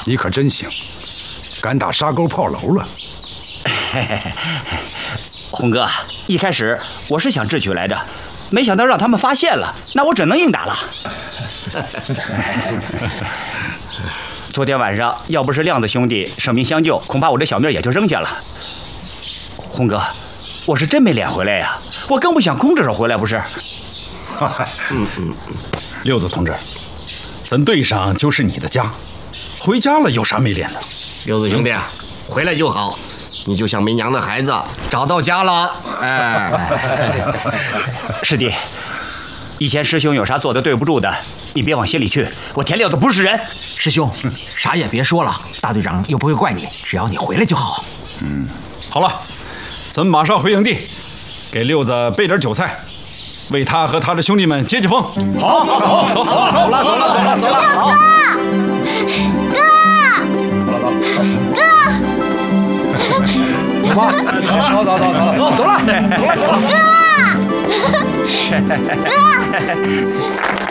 你可真行，敢打沙沟炮楼了。 红哥，一开始我是想智取来着，没想到让他们发现了，那我只能硬打了。昨天晚上要不是亮子兄弟舍命相救，恐怕我这小命也就扔下了。红哥，我是真没脸回来呀，我更不想空着手回来，不是？ 六子同志，咱队上就是你的家，回家了有啥没脸的？ 六子兄弟，回来就好，你就像没娘的孩子，找到家了。 师弟，以前师兄有啥做的对不住的，你别往心里去，我田六子不是人。 师兄，啥也别说了，大队长又不会怪你，只要你回来就好。 好了，咱们马上回营地，给六子备点酒菜，为他和他的兄弟们接风。 好， 走， 走了。 走吧，走了。 哥。